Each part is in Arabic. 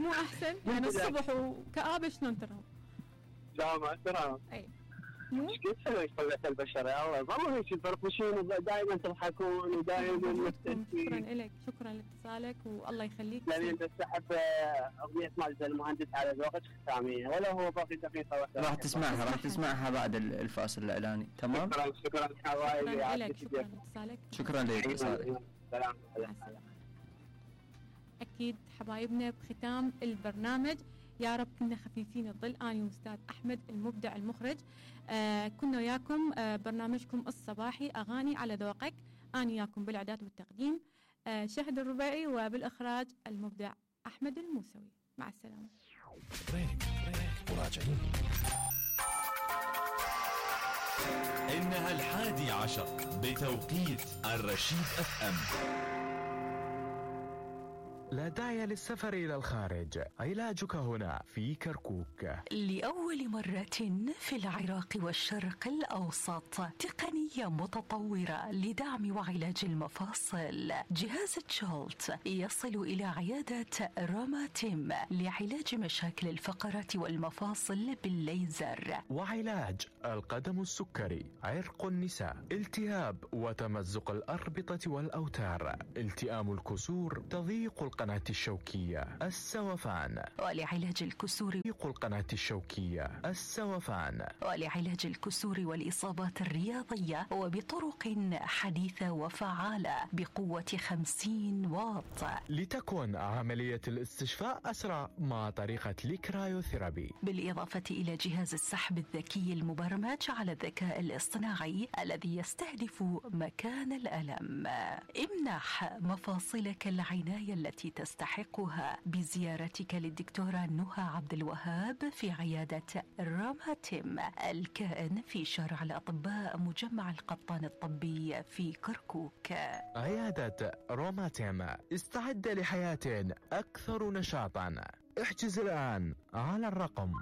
مو أحسن يعني الصبح وكآبة شلون ترى؟ لا ما ترى. أي مش قد سويت طبيعة البشر يا الله، ظلوا هيك تفرفشون ودائما تضحكون ودائما مبتسمين. شكرا لك، شكرا لاتصالك والله يخليك. يعني انت تسحب اغنية مال المهندس على ذوقك ختامية ولا هو باقي دقيقة؟ راح تسمعها بعد الفاصل الإعلاني. تمام. شكرا حبايبي. شكرا لك، شكرا لاتصالك. شكرا لاتصالك. سلام. أكيد حبايبنا بختام البرنامج يا رب كنا خفيفين الظل. أنا وأستاذ أحمد المبدع المخرج كنا وياكم برنامجكم الصباحي أغاني على ذوقك. أنا وياكم بالإعداد والتقديم شهد الربيعي، وبالإخراج المبدع أحمد الموسوي. مع السلامة. مراجعين. إنها 11 بتوقيت الرشيد FM. لا داعي للسفر إلى الخارج، علاجك هنا في كركوك. لأول مرة في العراق والشرق الأوسط تقنية متطورة لدعم وعلاج المفاصل. جهاز تشولت يصل إلى عيادة روماتيم لعلاج مشاكل الفقرات والمفاصل بالليزر، وعلاج القدم السكري، عرق النساء، التهاب وتمزق الأربطة والأوتار، التئام الكسور، تضييق القناة الشوكية، السوفان، ولعلاج الكسور القناة الشوكية، السوفان، ولعلاج الكسور والإصابات الرياضية وبطرق حديثة وفعالة بقوة 50 واط. لتكون عملية الاستشفاء أسرع مع طريقة الكرايوثيرابي، بالإضافة إلى جهاز السحب الذكي المبرمج على الذكاء الاصطناعي الذي يستهدف مكان الألم. امنح مفاصلك العناية التي تستحقها بزيارتك للدكتورة نهى عبد الوهاب في عيادة روماتيم الكائن في شارع الأطباء مجمع القطان الطبي في كركوك. عيادة روماتيم، استعد لحياة أكثر نشاطا. احجز الآن على الرقم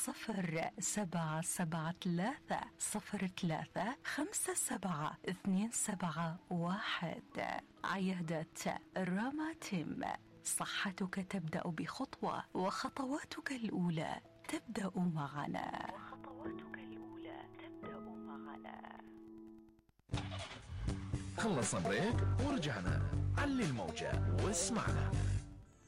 0773-53-271. عيادة روماتيم، صحتك تبدأ بخطوة وخطواتك الأولى تبدأ معنا. خلص بريك ورجعنا. علي الموجة واسمعنا.